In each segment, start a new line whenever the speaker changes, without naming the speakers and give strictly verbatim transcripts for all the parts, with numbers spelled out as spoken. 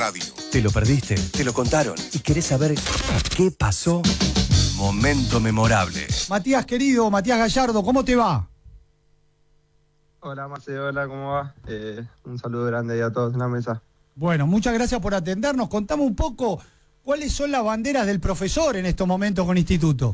radio. ¿Te lo perdiste? ¿Te lo contaron? ¿Y querés saber qué pasó? Momento memorable.
Matías querido, Matías Gallardo, ¿cómo te va?
Hola Marcelo, hola, ¿cómo va? Eh, un saludo grande ahí a todos en la mesa.
Bueno, muchas gracias por atendernos. Contame un poco cuáles son las banderas del profesor en estos momentos con Instituto.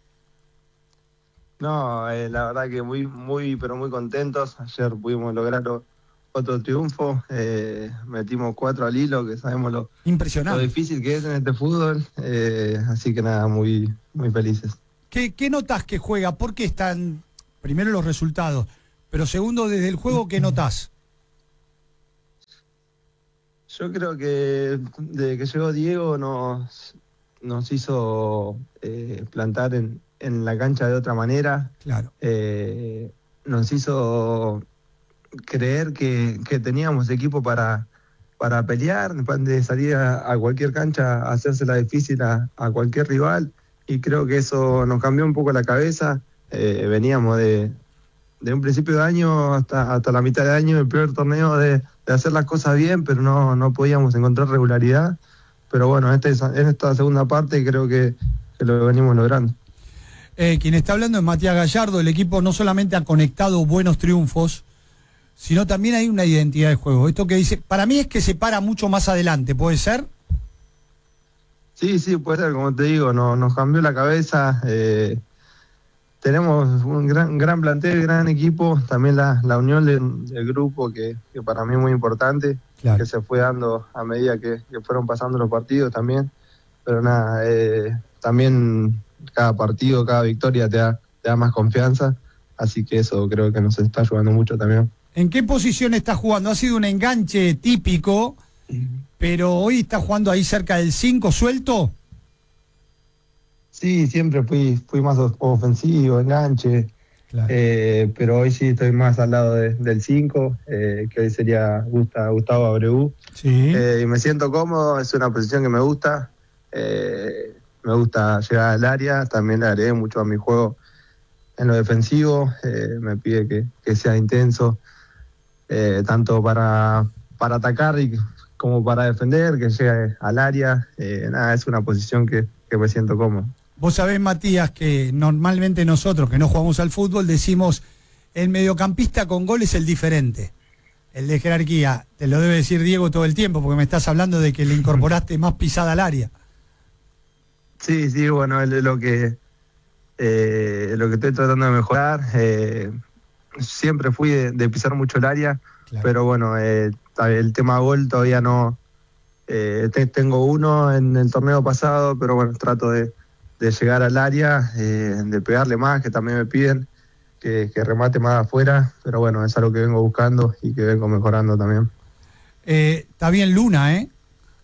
No, eh, la verdad que muy, muy, pero muy contentos. Ayer pudimos lograr otro triunfo. Eh, metimos cuatro al hilo, que sabemos lo,
Impresionante.
lo difícil que es en este fútbol. Eh, así que nada, muy, muy felices.
¿Qué, qué notas que juega? ¿Por qué están, primero los resultados, pero segundo desde el juego, qué notás?
Yo creo que desde que llegó Diego nos, nos hizo eh, plantar en, en la cancha de otra manera.
Claro.
Eh, nos hizo creer que, que teníamos equipo para, para pelear, de salir a, a cualquier cancha, a hacérsela difícil a, a cualquier rival. Y creo que eso nos cambió un poco la cabeza. Eh, veníamos de, de un principio de año hasta, hasta la mitad de año, el primer torneo de... de hacer las cosas bien, pero no, no podíamos encontrar regularidad. Pero bueno, en, este, en esta segunda parte creo que, que lo venimos logrando.
Eh, quien está hablando es Matías Gallardo. El equipo no solamente ha conectado buenos triunfos, sino también hay una identidad de juego. Esto que dice, para mí es que se para mucho más adelante, ¿puede ser?
Sí, sí, puede ser, como te digo, no, nos cambió la cabeza. Eh, Tenemos un gran, gran plantel, gran equipo, también la, la unión de, del grupo que, que para mí es muy importante, claro, que se fue dando a medida que, que fueron pasando los partidos también. Pero nada, eh, también cada partido, cada victoria te da, te da más confianza, así que eso creo que nos está ayudando mucho también.
¿En qué posición está jugando? Ha sido un enganche típico, pero hoy está jugando ahí cerca del cinco suelto.
Sí, siempre fui fui más ofensivo, enganche, claro, eh, pero hoy sí estoy más al lado de, del cinco, eh, que hoy sería Gusta, Gustavo Abreu.
Sí.
Eh, y me siento cómodo, es una posición que me gusta, eh, me gusta llegar al área, también le agregué mucho a mi juego en lo defensivo, eh, me pide que, que sea intenso, eh, tanto para, para atacar y, como para defender, que llegue al área. Eh, nada, es una posición que, que me siento cómodo.
Vos sabés, Matías, que normalmente nosotros que no jugamos al fútbol decimos el mediocampista con gol es el diferente, el de jerarquía. Te lo debe decir Diego todo el tiempo porque me estás hablando de que le incorporaste más pisada al área.
Sí, sí, bueno, es lo que, eh, lo que estoy tratando de mejorar. Eh, siempre fui de, de pisar mucho el área, claro, pero bueno, eh, el tema gol todavía no. Eh, te, tengo uno en el torneo pasado, pero bueno, trato de de llegar al área, eh, de pegarle más, que también me piden que, que remate más afuera, pero bueno, es algo que vengo buscando y que vengo mejorando también.
Eh, está bien Luna, ¿eh?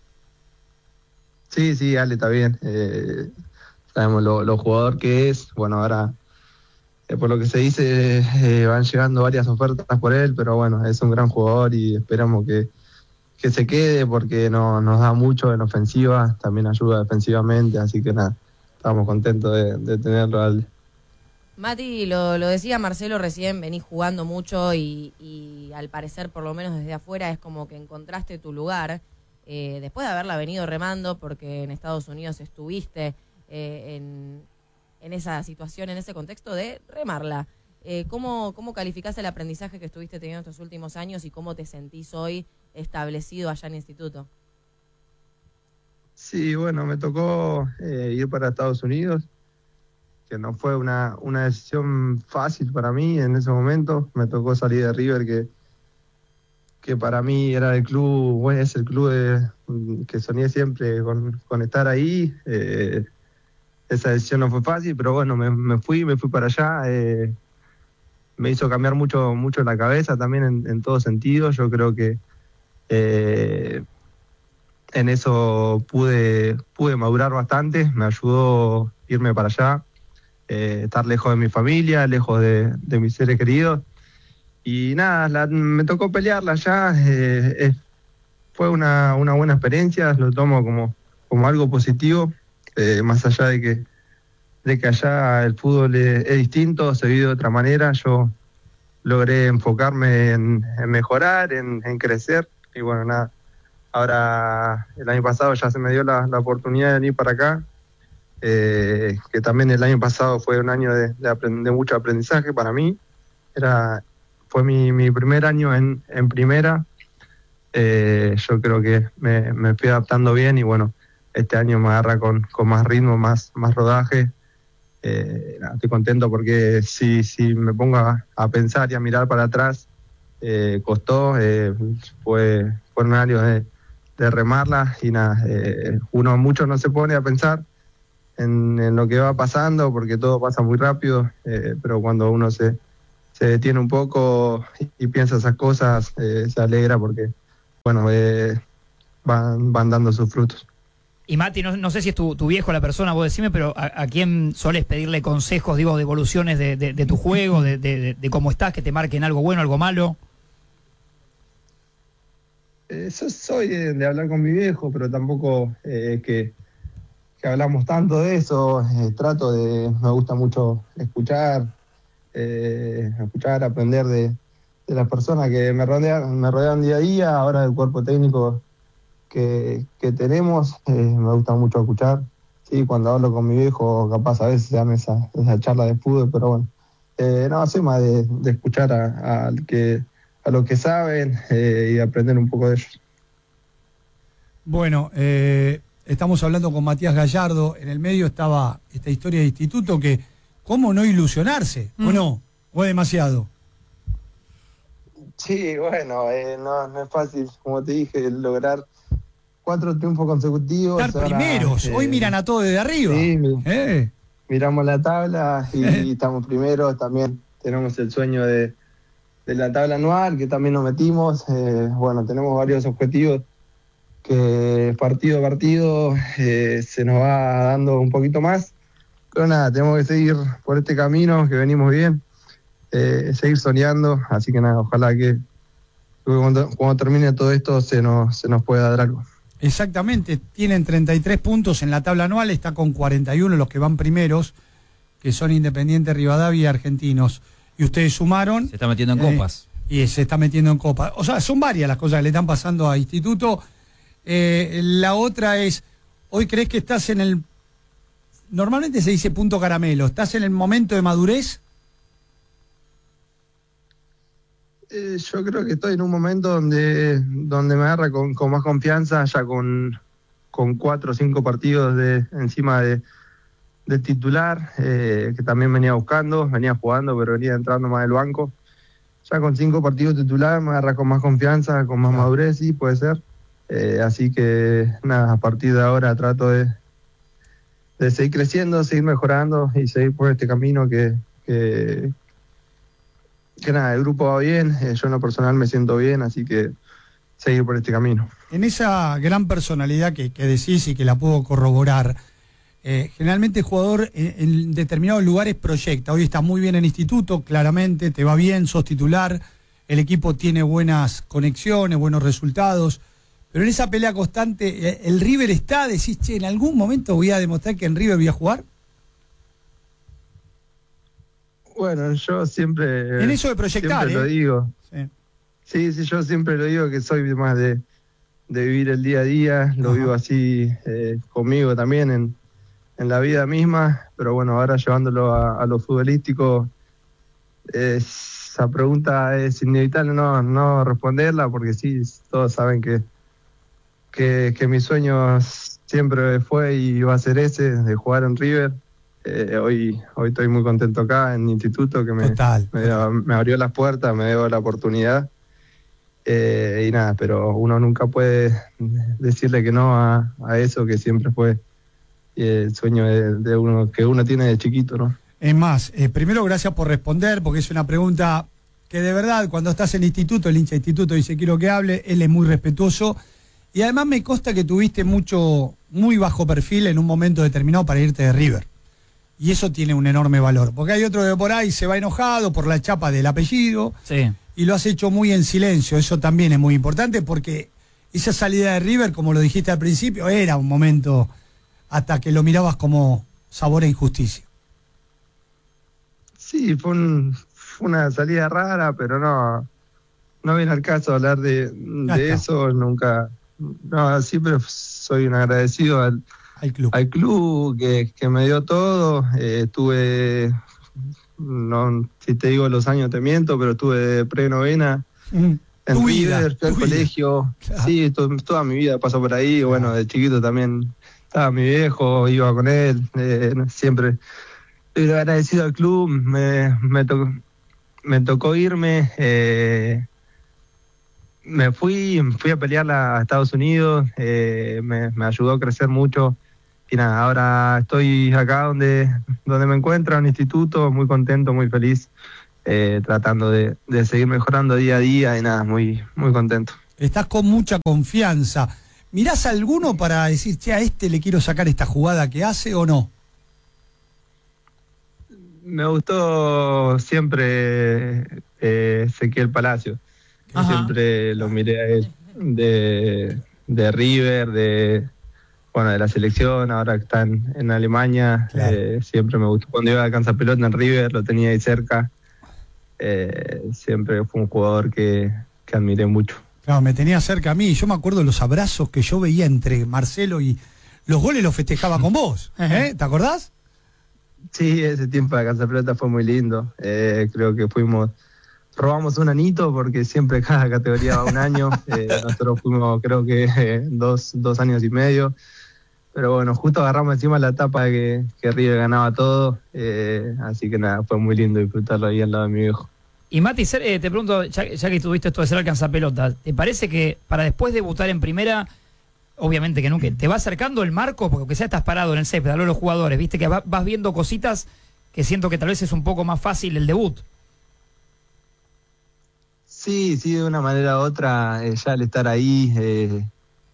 Sí, sí, Ale está bien. Eh, sabemos lo, lo jugador que es. Bueno, ahora, eh, por lo que se dice, eh, van llegando varias ofertas por él, pero bueno, es un gran jugador y esperamos que, que se quede porque no, nos da mucho en ofensiva, también ayuda defensivamente, así que nada. Estamos contentos de, de tenerlo al...
Mati, lo, lo decía Marcelo recién, venís jugando mucho y, y al parecer, por lo menos desde afuera, es como que encontraste tu lugar. Eh, después de haberla venido remando, porque en Estados Unidos estuviste eh, en, en esa situación, en ese contexto de remarla. Eh, ¿cómo, ¿Cómo calificás el aprendizaje que estuviste teniendo estos últimos años y cómo te sentís hoy establecido allá en Instituto?
Sí, bueno, me tocó eh, ir para Estados Unidos, que no fue una, una decisión fácil para mí en ese momento. Me tocó salir de River, que, que para mí era el club, bueno, es el club de, que soñé siempre con, con estar ahí. Eh, esa decisión no fue fácil, pero bueno, me, me fui, me fui para allá. Eh, me hizo cambiar mucho, mucho la cabeza también en, en todo sentido. Yo creo que... Eh, En eso pude, pude madurar bastante, me ayudó irme para allá, eh, estar lejos de mi familia, lejos de, de mis seres queridos. Y nada, la, me tocó pelearla allá, eh, eh, fue una, una buena experiencia, lo tomo como, como algo positivo, eh, más allá de que, de que allá el fútbol es, es distinto, se vive de otra manera. Yo logré enfocarme en, en mejorar, en, en crecer, y bueno, nada. Ahora, el año pasado ya se me dio la, la oportunidad de venir para acá, eh, que también el año pasado fue un año de, de, aprend- de mucho aprendizaje para mí. Era, fue mi, mi primer año en, en primera. Eh, yo creo que me, me fui adaptando bien y bueno, este año me agarra con, con más ritmo, más, más rodaje. Eh, nada, estoy contento porque si, si me pongo a, a pensar y a mirar para atrás, eh, costó, eh, fue, fueron años de, de remarla y nada, eh, uno mucho no se pone a pensar en, en lo que va pasando porque todo pasa muy rápido, eh, pero cuando uno se, se detiene un poco y, y piensa esas cosas, eh, se alegra porque bueno, eh, van, van dando sus frutos.
Y Mati, no, no sé si es tu, tu viejo la persona, vos decime, pero ¿a, a quién solés pedirle consejos, digo, de evoluciones de, de, de tu juego, de, de, de cómo estás, que te marquen algo bueno, algo malo?
Eh, yo soy de, de hablar con mi viejo, pero tampoco eh, que, que hablamos tanto de eso. Eh, trato de, me gusta mucho escuchar, eh, escuchar, aprender de, de las personas que me rodean, me rodean día a día, ahora del cuerpo técnico que, que tenemos, eh, me gusta mucho escuchar. Sí, cuando hablo con mi viejo, capaz a veces se dan esa, esa charla de fútbol, pero bueno, eh, no, soy más de, de escuchar a, a, que, a los que saben eh, y aprender un poco de ellos.
Bueno, eh, estamos hablando con Matías Gallardo, en el medio estaba esta historia de instituto que, ¿cómo no ilusionarse? Mm. ¿O no? ¿O es demasiado?
Sí, bueno, eh, no, no es fácil, como te dije, lograr cuatro triunfos consecutivos.
Estar ahora, primeros, eh, hoy miran a todos desde arriba.
Sí,
eh.
miramos la tabla y, y estamos primeros, también tenemos el sueño de, de la tabla anual, que también nos metimos, eh, bueno, tenemos varios objetivos que partido a partido eh, se nos va dando un poquito más, pero nada, tenemos que seguir por este camino, que venimos bien, eh, seguir soñando, así que nada, ojalá que cuando, cuando termine todo esto se nos, se nos pueda dar algo.
Exactamente, tienen treinta y tres puntos en la tabla anual, está con cuarenta y uno los que van primeros, que son Independiente, Rivadavia y Argentinos. Y ustedes sumaron...
Se está metiendo en eh, copas.
Y se está metiendo en copas. O sea, son varias las cosas que le están pasando a Instituto. Eh, la otra es, hoy crees que estás en el... Normalmente se dice punto caramelo, ¿estás en el momento de madurez?
Eh, yo creo que estoy en un momento donde, donde me agarra con, con más confianza, ya con, con cuatro o cinco partidos de encima de, de titular, eh, que también venía buscando, venía jugando, pero venía entrando más del banco. Ya con cinco partidos titular me agarra con más confianza, con más madurez, sí, puede ser. Eh, así que nada, a partir de ahora trato de, de seguir creciendo, seguir mejorando y seguir por este camino que... que Que nada, el grupo va bien, eh, yo en lo personal me siento bien, así que seguir por este camino.
En esa gran personalidad que, que decís y que la puedo corroborar, eh, generalmente el jugador en, en determinados lugares proyecta. Hoy estás muy bien en Instituto, claramente, te va bien, sos titular, el equipo tiene buenas conexiones, buenos resultados, pero en esa pelea constante, eh, ¿el River está? Decís, che, ¿en algún momento voy a demostrar que en River voy a jugar?
Bueno, yo siempre...
En eso de proyectar,
siempre
¿eh?
lo digo.
Sí.
sí, sí, yo siempre lo digo que soy más de, de vivir el día a día, lo Ajá. vivo así eh, conmigo también en, en la vida misma, pero bueno, ahora llevándolo a, a lo futbolístico, eh, esa pregunta es inevitable no, no responderla, porque sí, todos saben que, que, que mi sueño siempre fue y va a ser ese, de jugar en River. Eh, hoy hoy estoy muy contento acá en Instituto, que me,
total,
me,
total.
me abrió las puertas, me dio la oportunidad eh, y nada, pero uno nunca puede decirle que no a, a eso que siempre fue eh, el sueño de, de uno que uno tiene de chiquito, ¿no?
Es más, eh, primero gracias por responder, porque es una pregunta que de verdad cuando estás en Instituto, el hincha de Instituto dice quiero que hable, él es muy respetuoso y además me consta que tuviste mucho, muy bajo perfil en un momento determinado para irte de River. Y eso tiene un enorme valor, porque hay otro que por ahí se va enojado por la chapa del apellido,
sí.
Y lo has hecho muy en silencio, eso también es muy importante, porque esa salida de River, como lo dijiste al principio, era un momento hasta que lo mirabas como sabor a injusticia.
Sí, fue, un, fue una salida rara, pero no, no viene al caso hablar de, de eso, nunca, no, siempre soy un agradecido al,
Al club.
al club que, que me dio todo. Eh, tuve, no, si te digo los años te miento, pero tuve pre-novena
Mm.
en
Tu vida,
River, fui al
tu vida.
colegio.
Claro.
Sí, to- toda mi vida pasó por ahí. Bueno, de chiquito también estaba mi viejo, iba con él. Eh, siempre estoy agradecido al club. Me, me, tocó, me tocó irme. Eh, me fui, fui a pelearla a Estados Unidos. Eh, me, me ayudó a crecer mucho. Y nada, ahora estoy acá donde, donde me encuentro, en el instituto, muy contento, muy feliz. Eh, tratando de, de seguir mejorando día a día y nada, muy, muy contento.
Estás con mucha confianza. ¿Mirás alguno para decir, che, a este le quiero sacar esta jugada que hace o no?
Me gustó siempre eh, Ezequiel Palacio, que
Ajá.
siempre lo miré a él, de, de River, de bueno de la selección, ahora que está en, en Alemania.
Claro.
Eh, siempre me gustó. Cuando iba a alcanzar pelota en River, lo tenía ahí cerca. Eh, siempre fue un jugador que, que admiré mucho.
Claro, me tenía cerca a mí. Yo me acuerdo los abrazos que yo veía entre Marcelo y los goles los festejaba con vos. ¿Eh? ¿Te acordás?
Sí, ese tiempo de alcanzar pelota fue muy lindo. Eh, creo que fuimos, robamos un anito porque siempre cada categoría va un año. Eh, nosotros fuimos creo que eh, dos, dos años y medio. Pero bueno, justo agarramos encima la etapa de que, que River ganaba todo. Eh, así que nada, fue muy lindo disfrutarlo ahí al lado de mi viejo.
Y Mati, ser- eh, te pregunto, ya, ya que tuviste esto de ser alcanzapelota, ¿te parece que para después debutar en primera, obviamente que nunca, te va acercando el marco? Porque aunque sea estás parado en el césped, hablo de los jugadores, viste que va- vas viendo cositas que siento que tal vez es un poco más fácil el debut.
Sí, sí, de una manera u otra, eh, ya al estar ahí, eh,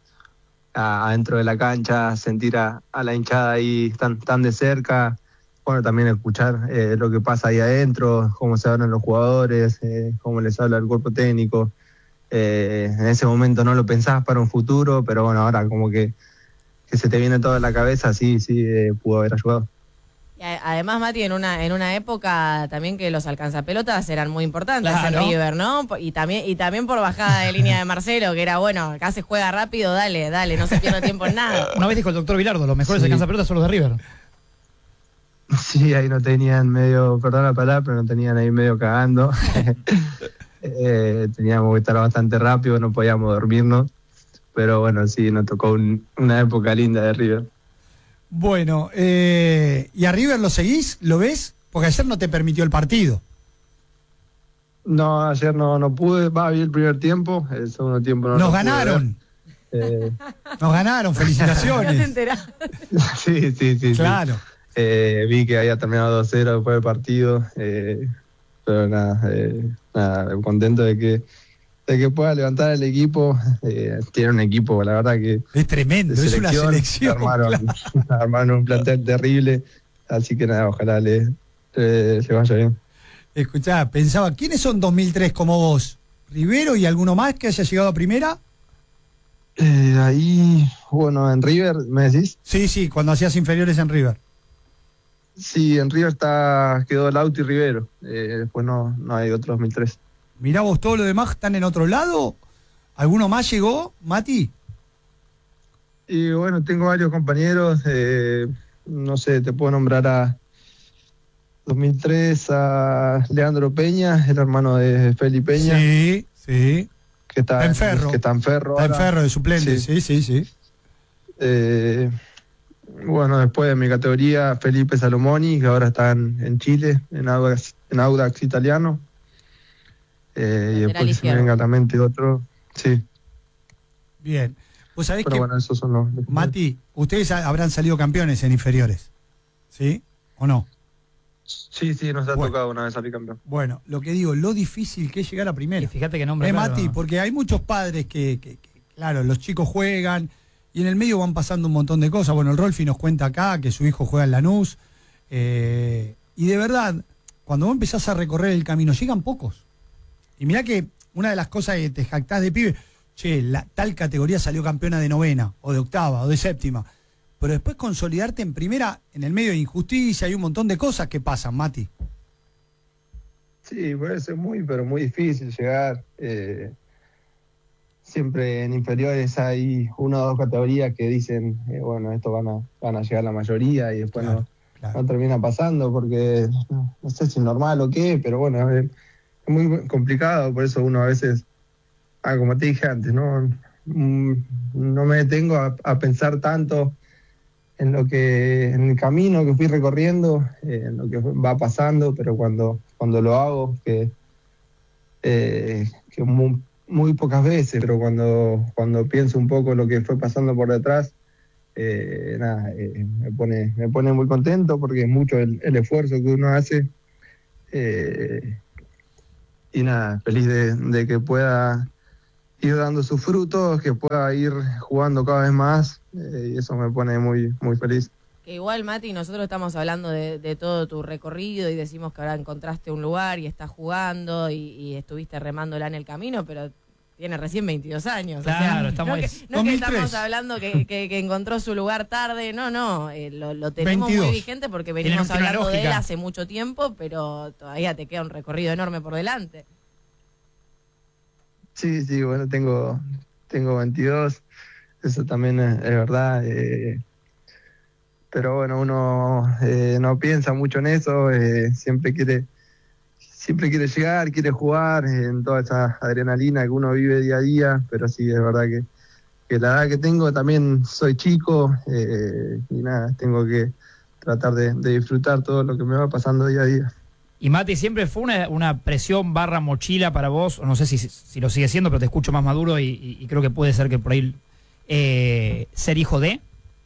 a- adentro de la cancha, sentir a, a la hinchada ahí tan, tan de cerca, bueno, también escuchar eh, lo que pasa ahí adentro, cómo se hablan los jugadores, eh, cómo les habla el cuerpo técnico. Eh, en ese momento no lo pensabas para un futuro, pero bueno, ahora como que, que se te viene todo en la cabeza, sí, sí, eh, pudo haber ayudado.
Y a- además, Mati, en una en una época también que los alcanzapelotas eran muy importantes
Claro.
en River, ¿no? Po- Y también y también por bajada de línea de Marcelo, que era, bueno, acá se juega rápido, dale, dale, no se pierde tiempo en nada.
Una vez dijo el doctor Bilardo, los mejores
Sí.
alcanzapelotas son los de River.
Sí, ahí no tenían medio, perdón la palabra, pero no tenían ahí medio cagando. eh, teníamos que estar bastante rápido, no podíamos dormirnos. Pero bueno, sí, nos tocó un- una época linda de River.
Bueno, eh, ¿y a River lo seguís? ¿Lo ves? Porque ayer no te permitió el partido.
No, ayer no, no pude, va, vi el primer tiempo, el segundo tiempo no
Nos
lo pude
ganaron,
ver. Eh,
nos ganaron,
No te
felicitaciones.
enterás.
sí, sí, sí.
Claro.
sí. Eh, vi que había terminado dos cero después del partido, eh, pero nada, eh, nada, contento de que de que pueda levantar el equipo. Eh, tiene un equipo, la verdad que
Es tremendo,
de
es una selección.
armaron,
claro.
armaron un plantel terrible, así que nada, ojalá le, le, le vaya bien.
Escuchá, pensaba, ¿quiénes son dos mil tres como vos? ¿Rivero y alguno más que haya llegado a primera?
Eh, ahí, bueno, en River, ¿me decís?
Sí, sí, cuando hacías inferiores en River.
Sí, en River está, quedó Lauti y Rivero, eh, después no, no hay otro dos mil tres.
Mirá vos, todos los demás están en otro lado. ¿Alguno más llegó, Mati?
Y bueno, tengo varios compañeros, eh, no sé, te puedo nombrar a dos mil tres a Leandro Peña, el hermano de Feli Peña,
Sí, sí.
que está
Está en Ferro.
que está en Ferro.
Está en
ahora.
Ferro de suplente,
Sí.
sí, sí, sí.
Eh, bueno, después de mi categoría, Felipe Salomoni, que ahora está en, en Chile, en Audax, en Audax italiano. Eh, y
Lateral
después que se me
izquierdo.
venga a la mente otro. Sí,
Bien. Vos sabés
pero
que,
bueno, esos son los. los-
Mati, ustedes ha- habrán salido campeones en inferiores. ¿Sí? ¿O no?
Sí, sí, nos ha
Bueno.
tocado una vez salir campeón.
Bueno, lo que digo, lo difícil que es llegar a
Y
primera.
fíjate que nombre.
Eh,
claro.
Mati, porque hay muchos padres que, que- que, claro, los chicos juegan y en el medio van pasando un montón de cosas. Bueno, el Rolfi nos cuenta acá que su hijo juega en Lanús. eh, y de verdad, cuando vos empezás a recorrer el camino, llegan pocos. Y mirá que una de las cosas que te jactás de pibe, che, la, tal categoría salió campeona de novena, o de octava, o de séptima. Pero después consolidarte en primera, en el medio de injusticia, hay un montón de cosas que pasan, Mati.
Sí, puede ser muy, pero muy difícil llegar. Eh, siempre en inferiores hay una o dos categorías que dicen, eh, bueno, esto van a, van a llegar la mayoría y después
Claro,
no,
claro.
no termina pasando porque no, no sé si es normal o qué, pero bueno, es, es muy complicado, por eso uno a veces, ah, como te dije antes, no, Mm, no me detengo a, a pensar tanto en lo que, en el camino que fui recorriendo, eh, en lo que va pasando, pero cuando, cuando lo hago, que, eh, que muy, muy pocas veces, pero cuando, cuando pienso un poco lo que fue pasando por detrás, eh, nada, eh, me pone, me pone muy contento porque es mucho el, el esfuerzo que uno hace, eh, y nada, feliz de, de que pueda ir dando sus frutos, que pueda ir jugando cada vez más, eh, y eso me pone muy, muy feliz.
Que igual, Mati, nosotros estamos hablando de, de todo tu recorrido y decimos que ahora encontraste un lugar y estás jugando y, y estuviste remándola en el camino, pero tiene recién veintidós años.
Claro,
o sea,
estamos-
no, que, no que estamos
dos mil tres.
hablando que, que, que encontró su lugar tarde, no, no, eh, lo, lo tenemos
veintidós.
muy vigente porque
Tiene
venimos
una
hablando de él
lógica.
hace mucho tiempo, pero todavía te queda un recorrido enorme por delante.
Sí, sí, bueno, tengo, tengo veintidós, eso también es, es verdad, eh, pero bueno, uno eh, no piensa mucho en eso, eh, siempre quiere siempre quiere llegar, quiere jugar, eh, en toda esa adrenalina que uno vive día a día, pero sí, es verdad que, que la edad que tengo también soy chico, eh, y nada, tengo que tratar de, de disfrutar todo lo que me va pasando día a día.
Y Mati, ¿siempre fue una, una presión barra mochila para vos? O no sé si, si lo sigue siendo, pero te escucho más maduro y, y- y creo que puede ser que por ahí eh, ser hijo de...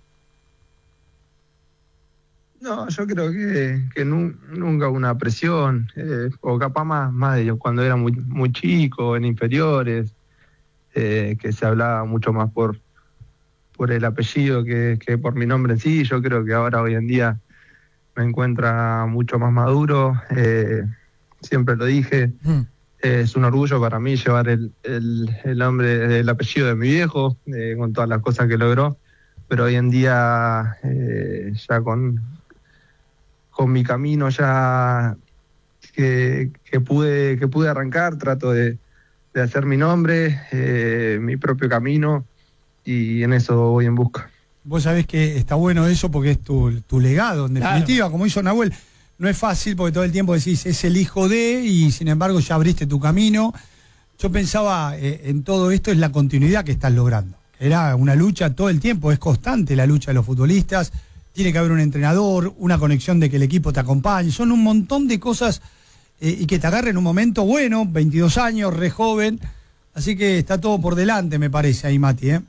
No, yo creo que, que nu- nunca una presión, eh, o capaz más, más de cuando era muy, muy chico, en inferiores, eh, que se hablaba mucho más por, por el apellido que, que por mi nombre en sí. Yo creo que ahora, hoy en día, me encuentra mucho más maduro, eh, siempre lo dije,
Mm.
eh, es un orgullo para mí llevar el, el, el nombre, el apellido de mi viejo, eh, con todas las cosas que logró, pero hoy en día, eh, ya con, con mi camino ya que, que pude que pude arrancar, trato de, de hacer mi nombre, eh, mi propio camino, y en eso voy en busca.
Vos sabés que está bueno eso porque es tu, tu legado, en
Claro.
definitiva, como hizo Nahuel. No es fácil porque todo el tiempo decís, es el hijo de, y sin embargo ya abriste tu camino. Yo pensaba eh, en todo esto, es la continuidad que estás logrando. Era una lucha todo el tiempo, es constante la lucha de los futbolistas. Tiene que haber un entrenador, una conexión de que el equipo te acompañe. Son un montón de cosas, eh, y que te agarre en un momento bueno, veintidós años, re joven. Así que está todo por delante, me parece, ahí, Mati, ¿eh?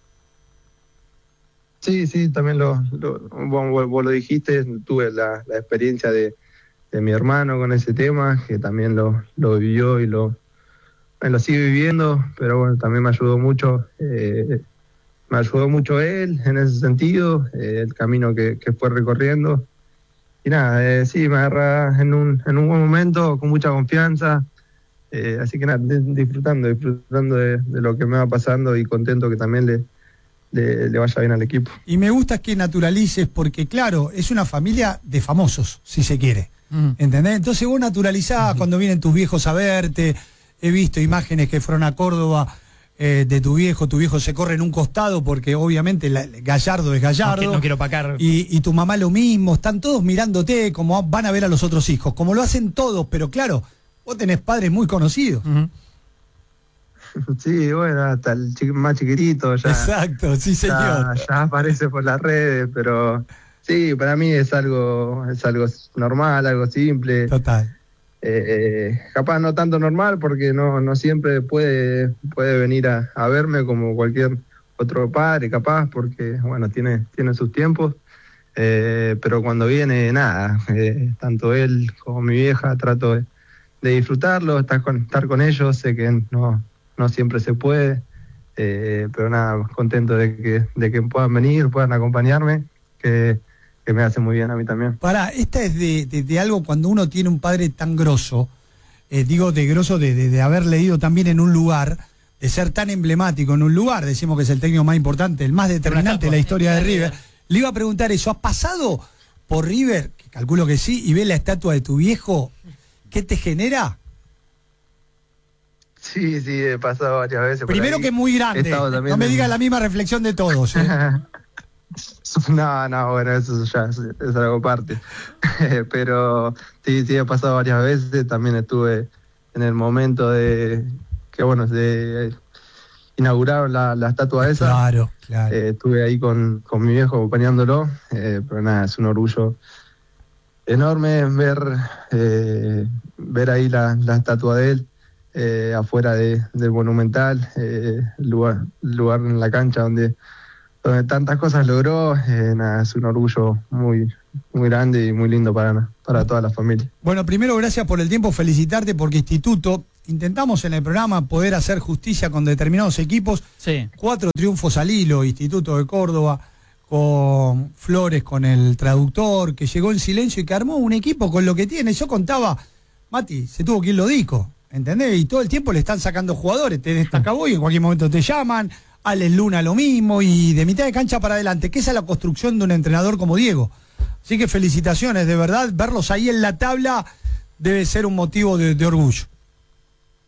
Sí, sí, también lo, lo vos, vos lo dijiste, tuve la, la experiencia de, de mi hermano con ese tema, que también lo, lo vivió y lo, lo sigue viviendo, pero bueno, también me ayudó mucho, eh, me ayudó mucho él en ese sentido, eh, el camino que, que fue recorriendo. Y nada, eh, sí, me agarra en un, en un buen momento, con mucha confianza, eh, así que nada, de- disfrutando, disfrutando de, de lo que me va pasando y contento que también le, le, le vaya bien al equipo.
Y me gusta que naturalices porque, claro, es una familia de famosos, si se quiere.
Mm.
¿Entendés? Entonces vos naturalizás cuando vienen tus viejos a verte. He visto imágenes que fueron a Córdoba, eh, de tu viejo. Tu viejo se corre en un costado porque obviamente la- Gallardo es
No,
Gallardo.
que- no quiero opacar.
Y, y tu mamá lo mismo. Están todos mirándote como van a ver a los otros hijos. Como lo hacen todos, pero claro, vos tenés padres muy conocidos.
Ujú.
Sí, bueno, hasta el chi- más chiquitito ya,
Exacto, sí
ya,
señor.
ya aparece por las redes, pero sí, para mí es algo, es algo normal, algo simple.
Total.
Eh, eh, capaz no tanto normal porque no, no siempre puede, puede venir a, a verme como cualquier otro padre, capaz, porque bueno, tiene, tiene sus tiempos. Eh, pero cuando viene, nada, eh, tanto él como mi vieja, trato de, de disfrutarlo, estar con, estar con ellos. Sé que no, no siempre se puede, eh, pero nada, contento de que, de que puedan venir, puedan acompañarme, que, que me hace muy bien a mí también.
Pará, esta es de, de- de algo cuando uno tiene un padre tan grosso, eh, digo de grosso de, de- de haber leído también en un lugar, de ser tan emblemático en un lugar, decimos que es el técnico más importante, el más determinante de la historia de River. Le iba a preguntar eso, ¿has pasado por River? Que calculo que sí, y ves la estatua de tu viejo, ¿qué te genera?
Sí, sí, he pasado varias veces. por
Primero
ahí.
que es muy
He
grande.
estado
No
también
me
en-
digas la misma reflexión de todos. ¿eh?
No, no, bueno, eso ya es, es algo aparte. Pero sí, sí, he pasado varias veces. También estuve en el momento de que, bueno, de inauguraron la, la estatua esa.
Claro, claro.
Eh, estuve ahí con, con mi viejo acompañándolo. Eh, pero nada, es un orgullo enorme ver, eh, ver ahí la, la estatua de él. Eh, afuera de, del Monumental, eh, lugar, lugar en la cancha donde, donde tantas cosas logró. Eh, nada, es un orgullo muy, muy grande y muy lindo para, para toda la familia.
Bueno, primero gracias por el tiempo, felicitarte porque Instituto, intentamos en el programa poder hacer justicia con determinados equipos,
Sí.
cuatro triunfos al hilo, Instituto de Córdoba, con Flores, con el traductor, que llegó en silencio y que armó un equipo con lo que tiene. Yo contaba, Mati, se tuvo que ir Lodico, ¿entendés? Y todo el tiempo le están sacando jugadores, te destaca vos y en cualquier momento te llaman, Alex Luna lo mismo, y de mitad de cancha para adelante, que esa es la construcción de un entrenador como Diego. Así que felicitaciones, de verdad, verlos ahí en la tabla debe ser un motivo de, de orgullo.